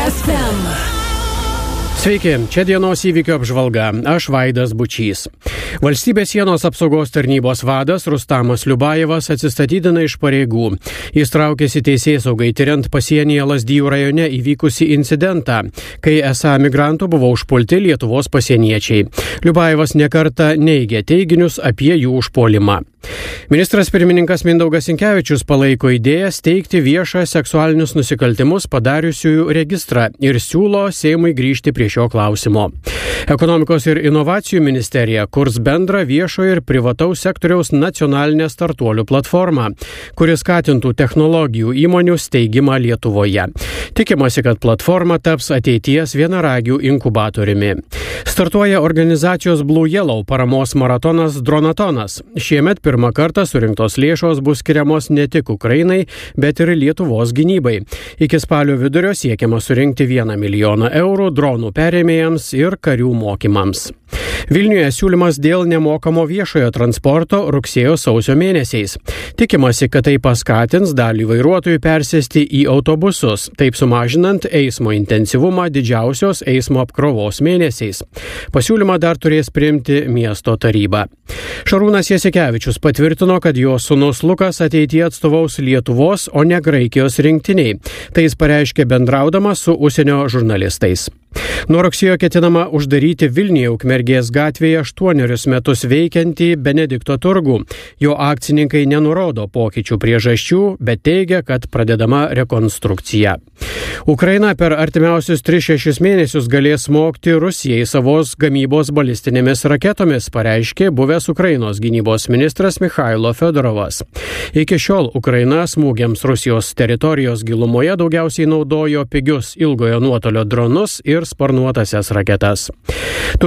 FM. Sveiki, čia dienos įvykio apžvalga. Aš Vaidas Bučys. Valstybės sienos apsaugos tarnybos vadas Rustamas Liubajevas atsistatydina iš pareigų. Jis traukėsi teisėsaugai tyriant pasienyje Lazdijų rajone įvykusį incidentą, kai esą migrantų buvo užpulti Lietuvos pasieniečiai. Liubajevas nekartą neigė teiginius apie jų užpuolimą. Ministras pirmininkas Mindaugas Sinkevičius palaiko idėją steigti viešą seksualinius nusikaltimus padariusiųjų registrą ir siūlo Seimui grįžti prie šio klausimo. Ekonomikos ir inovacijų ministerija kurs bendrą viešojo ir privataus sektoriaus nacionalinę startuolių platformą, kuris skatintų technologijų įmonių steigimą Lietuvoje. Tikimasi, kad platforma taps ateities vienaragių inkubatoriumi. Startuoja organizacijos Blue Yellow paramos maratonas Dronatonas. Šiemet pirmą kartą surinktos lėšos bus skiriamos ne tik Ukrainai, bet ir Lietuvos gynybai. Iki spalio vidurio siekiama surinkti 1 milijoną eurų dronų perėmėjams ir karių mokymams. Vilniuje siūlymas dėl nemokamo viešojo transporto rugsėjo-sausio mėnesiais. Tikimasi, kad tai paskatins dalį vairuotojų persėsti į autobusus, taip sumažinant eismo intensyvumą didžiausios eismo apkrovos mėnesiais. Pasiūlymą dar turės priimti miesto taryba. Šarūnas Jasikevičius patvirtino, kad jo sūnus Lukas ateityje atstovaus Lietuvos, o ne Graikijos rinktiniai. Tai jis pareiškė bendraudamas su užsienio žurnalistais. Nuo rugsėjo ketinama uždaryti Vilniuje Ukmergės gatvėje 8 metus veikiantį Benedikto turgų. Jo akcininkai nenurodo pokyčių priežasčių, bet teigia, kad pradedama rekonstrukcija. Ukraina per artimiausius 3-6 mėnesius galės smogti Rusijai savos gamybos balistinėmis raketomis, pareiškė buvęs Ukrainos gynybos ministras Michailo Fedorovas. Iki šiol Ukraina smūgiams Rusijos teritorijos gilumoje daugiausiai naudojo pigius ilgojo nuotolio dronus ir sparnuotasias raketas.